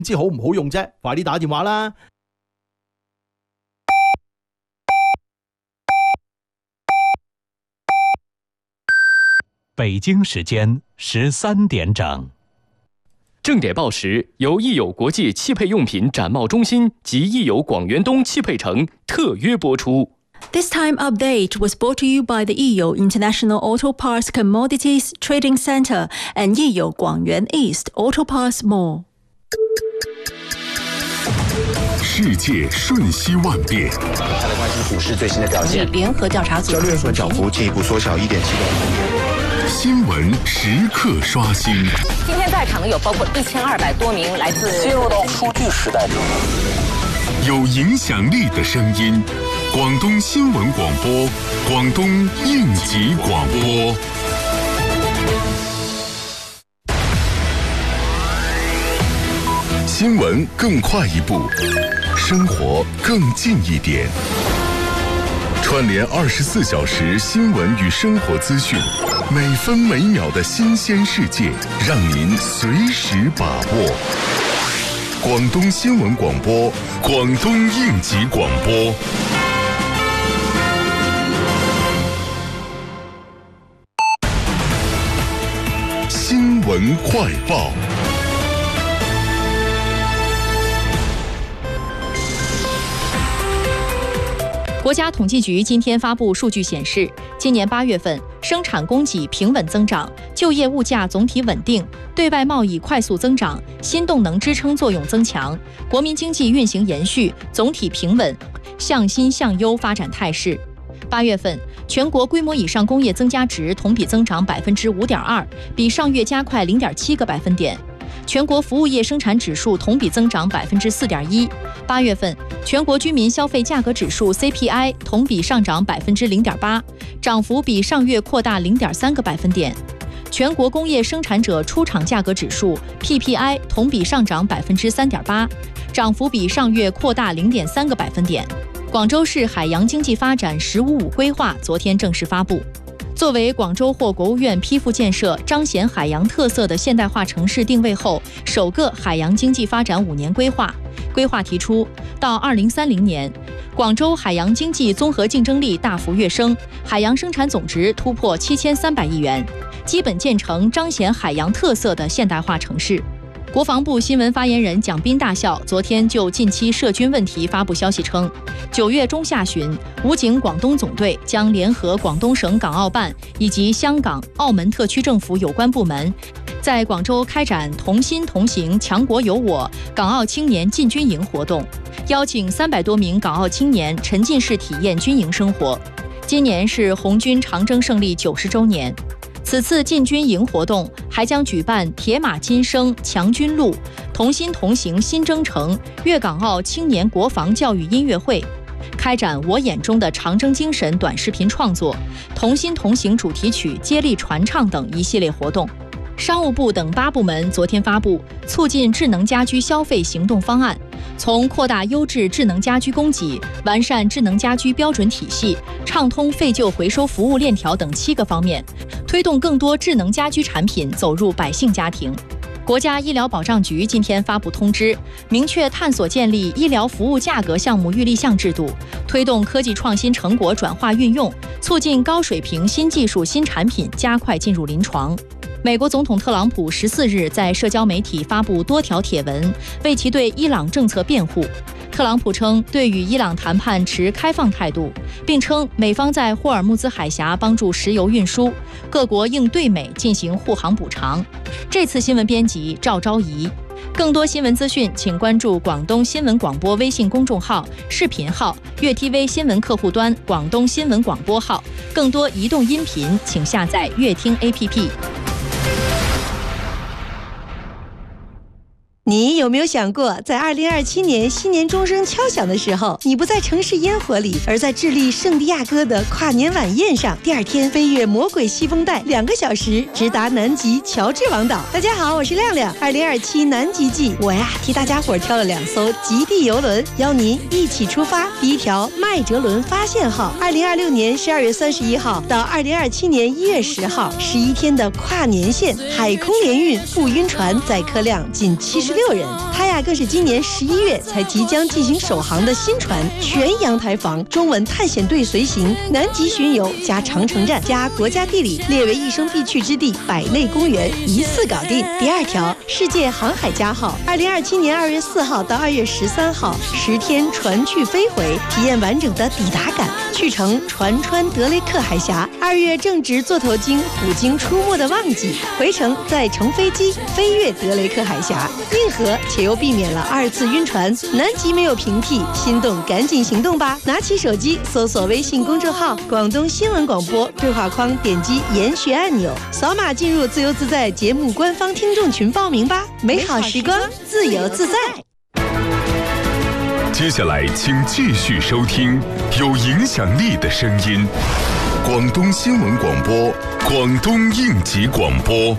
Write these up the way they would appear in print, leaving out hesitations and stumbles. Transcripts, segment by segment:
知好唔好用啫？快啲打電話啦！ 北京时间13点整。 正点报时由益友国际汽配用品展贸中心及益友广元东汽配城特约播出。 This time update was brought to you by the Yiyo International Auto Parts Commodities Trading Center and Yiyo Guangyuan East Auto Parts Mall。 世界瞬息万变， 再来关心股市最新的表现。 联合调查组交易所涨幅进一步缩小1.7%。 新闻时刻刷新。 今天在场有包括1200多名来自进入到数据时代中， 有影响力的声音，广东新闻广播，广东应急广播。新闻更快一步，生活更近一点。串联24小时新闻与生活资讯，每分每秒的新鲜世界，让您随时把握。广东新闻广播，广东应急广播。新闻快报。 国家统计局今天发布数据显示，今年8月份生产供给平稳增长，就业物价总体稳定，对外贸易快速增长，新动能支撑作用增强，国民经济运行延续，总体平稳，向新向优发展态势。8月份，全国规模以上工业增加值同比增长5.2%，比上月加快0.7个百分点。全国服务业生产指数同比增长4.1%。8月份，全国居民消费价格指数 CPI 同比上涨0.8%，涨幅比上月扩大0.3个百分点。全国工业生产者出厂价格指数 PPI 同比上涨3.8%，涨幅比上月扩大0.3个百分点。广州市海洋经济发展“十五五”规划昨天正式发布。作为广州获国务院批复建设彰显海洋特色的现代化城市定位后首个海洋经济发展5年规划。规划提出，到2030年，广州海洋经济综合竞争力大幅跃升，海洋生产总值突破7300亿元，基本建成彰显海洋特色的现代化城市。国防部新闻发言人蒋斌大校昨天就近期涉军问题发布消息称，9月中下旬，武警广东总队将联合广东省港澳办以及香港、澳门特区政府有关部门，在广州开展同心同行强国有我港澳青年进军营活动，邀请300多名港澳青年沉浸式体验军营生活。今年是红军长征胜利90周年。此次进军营活动还将举办铁马金声强军路、同心同行新征程粤港澳青年国防教育音乐会，开展我眼中的长征精神短视频创作、同心同行主题曲接力传唱等一系列活动。商务部等8部门昨天发布促进智能家居消费行动方案，从扩大优质智能家居供给、完善智能家居标准体系、畅通废旧回收服务链条等7个方面，推动更多智能家居产品走入百姓家庭。国家医疗保障局今天发布通知，明确探索建立医疗服务价格项目预立项制度，推动科技创新成果转化运用，促进高水平新技术新产品加快进入临床。美国总统特朗普14日在社交媒体发布多条帖文，为其对伊朗政策辩护。特朗普称对与伊朗谈判持开放态度，并称美方在霍尔木兹海峡帮助石油运输，各国应对美进行护航补偿。这次新闻编辑赵昭仪。更多新闻资讯，请关注广东新闻广播微信公众号、视频号、粤 TV 新闻客户端、广东新闻广播号。更多移动音频，请下载粤听 APP。 你有没有想过，在2027年新年钟声敲响的时候，你不在城市烟火里，而在智利圣地亚哥的跨年晚宴上，第二天飞越魔鬼西风带2个小时，直达南极乔治王岛。大家好，我是亮亮。2027南极季，我替大家伙挑了2艘极地游轮，邀您一起出发。第一条麦哲伦发现号，2026年12月31号到2027年1月10号，11天的跨年线，海空联运不晕船，载客量仅76 6人。他呀更是今年11月才即将进行首航的新船全阳台房中文探险队随行，南极巡游加长城站加国家地理列为一生必去之地百内公园一次搞定。第2条，世界航海家号2027年2月4号到2月13号10天船去飞回，体验完整的抵达感。去程船穿德雷克海峡，2月正值座头鲸、虎鲸出没的旺季，回程再乘飞机飞越德雷克海峡，硬核且又避免了2次晕船。南极没有平替，心动赶紧行动吧！拿起手机搜索微信公众号广东新闻广播，对话框点击研学按钮，扫码进入自由自在节目官方听众群报名吧。美好时光，自由自在。 接下来请继续收听有影响力的声音，广东新闻广播，广东应急广播。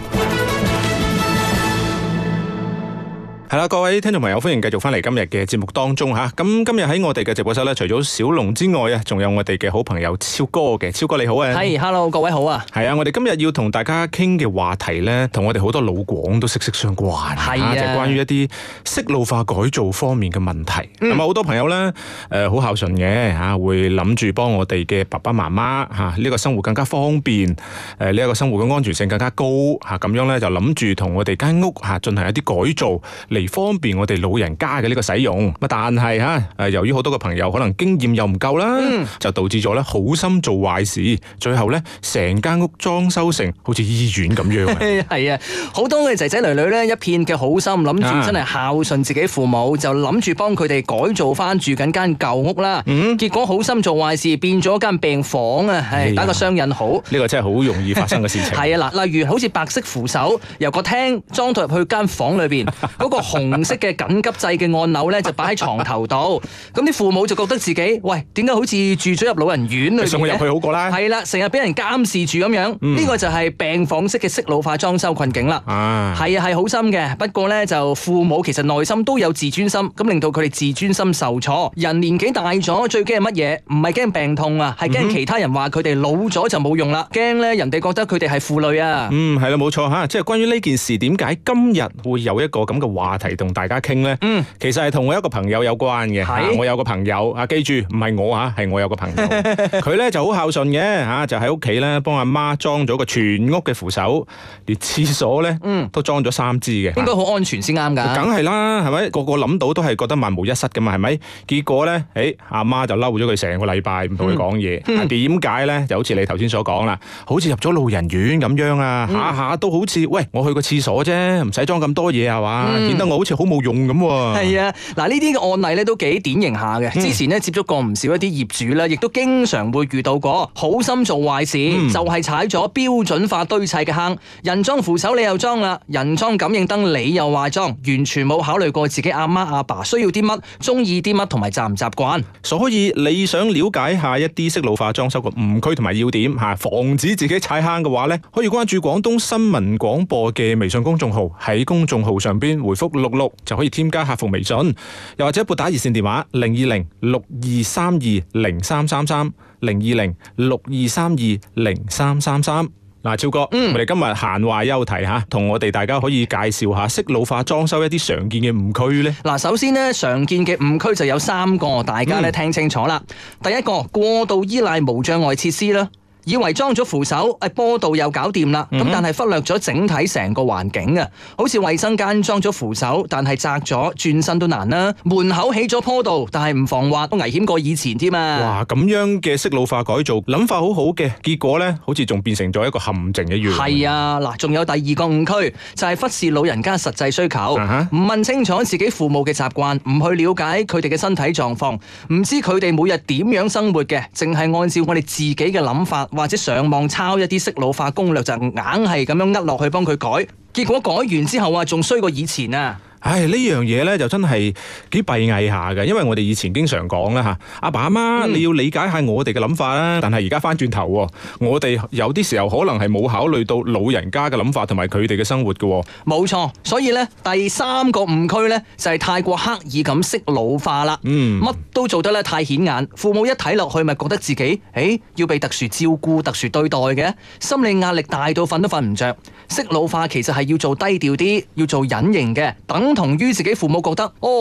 係啦，各位聽眾朋友，歡迎繼續翻嚟今日嘅節目當中嚇。咁今日喺我哋嘅直播室咧，除咗小龍之外啊，仲有我哋嘅好朋友超哥嘅。超哥你好啊！ 係 ，hello 各位好啊！ 係啊，我哋今日要同大家傾嘅話題咧，同我哋好多老廣都息息相關。 係啊， 就係關於一啲適老化改造方面嘅問題。咁啊，好多朋友咧，好孝順嘅嚇，會諗住幫我哋嘅爸爸媽媽嚇呢個生活更加方便，呢一個生活嘅安全性更加高嚇，咁樣咧就諗住同我哋間屋嚇進行一啲改造嚟方便我哋老人家嘅呢個使用。但係嚇由於好多嘅朋友可能經驗又唔夠啦，就導致咗咧好心做壞事，最後咧成間屋裝修成好似醫院咁樣。 係啊，好多嘅仔仔女女咧一片嘅好心，諗住真係孝順自己父母，就諗住幫佢哋改造翻住緊間舊屋啦。結果好心做壞事，變咗間病房啊！係打個雙引號， 呢個真係好容易發生嘅事情。 係啊，嗱，例如好似白色扶手由個廳裝到入去間房裏邊，嗰個紅色嘅緊急掣嘅按鈕咧就擺喺床頭度，咁啲父母就覺得自己喂，點解好似住咗入老人院裏邊？ 送佢入去好過啦。 係啦，成日俾人監視住咁樣，呢個就係病房式嘅適老化裝修困境啦。係啊，係好心嘅，不過咧就父母其實內心都有自尊心，咁令到佢哋自尊心受挫。人年紀大咗，最驚係乜嘢？唔係驚病痛啊，係驚其他人話佢哋老咗就冇用啦，驚咧人哋覺得佢哋係負累啊。 係啦，冇錯嚇，即係關於呢件事，點解今日會有一個咁嘅話題同大家傾咧？其實係同我一個朋友有關嘅。我有個朋友啊，記住唔係我嚇，係我有個朋友，佢咧就好孝順嘅嚇，就喺屋企咧幫阿媽裝咗個全屋嘅扶手，連廁所咧都裝咗3支嘅。 應該好安全先啱㗎。 梗係啦，係咪？個個諗到都係覺得萬無一失㗎嘛，係咪？結果咧，阿媽就嬲咗佢成個禮拜，唔同佢講嘢。點解咧？就好似你頭先所講啦，好似入咗老人院咁樣啊，下下都好似喂，我去個廁所啫，唔使裝咁多嘢係嘛，顯得我好似好冇用咁喎。 係啊，嗱呢啲嘅案例咧都幾典型下嘅。之前咧接觸過唔少一啲業主啦，亦都經常會遇到過好心做壞事，就係踩咗標準化堆砌嘅坑。人裝扶手你又裝啦，人裝感應燈你又話裝，完全冇考慮過自己阿媽阿爸需要啲乜，中意啲乜同埋習唔習慣。 所以你想了解下一啲適老化裝修嘅誤區同埋要點嚇，防止自己踩坑嘅話咧，可以關注廣東新聞廣播嘅微信公眾號，喺公眾號上邊回覆66就可以添加客服微信，又或者撥打熱線電話020-6232-0333 020-6232-0333。嗱，超哥，我哋今日閒話休題嚇，同我哋大家可以介紹下適老化裝修一啲常見嘅誤區咧。 嗱，首先咧，常見嘅誤區就有3個，大家咧聽清楚啦。第一個，過度依賴無障礙設施啦。以為裝咗扶手，坡道又搞掂啦，咁但係忽略咗整體成個環境啊！好似衛生間裝咗扶手，但係窄咗，轉身都難啦。門口起咗坡道，但係唔防滑，都危險過以前添啊！ 哇，咁樣嘅適老化改造，諗法好好嘅，結果呢好似仲變成咗一個陷阱一樣。 係啊，嗱，仲有第2個誤區，就係忽視老人家實際需求，唔問清楚自己父母嘅習慣，唔去了解佢哋嘅身體狀況，唔知佢哋每日點樣生活嘅，淨係按照我哋自己嘅諗法。或者上網抄一啲適老化攻略，就硬係咁樣落去幫佢改，結果改完之後啊，仲衰過以前啊！ 呢樣嘢咧就真係幾閉翳下嘅，因為我哋以前經常講啦嚇，阿爸阿媽你要理解下我哋嘅諗法啦。但係而家翻轉頭喎，我哋有啲時候可能係冇考慮到老人家嘅諗法同埋佢哋嘅生活嘅。 冇錯，所以咧第3個誤區咧就係太過刻意咁適老化啦。乜都做得咧太顯眼，父母一睇落去咪覺得自己要被特殊照顧、特殊對待嘅，心理壓力大到瞓都瞓唔着。適老化其實係係要做低調啲，要做隱形嘅，等同於自己父母覺得哦，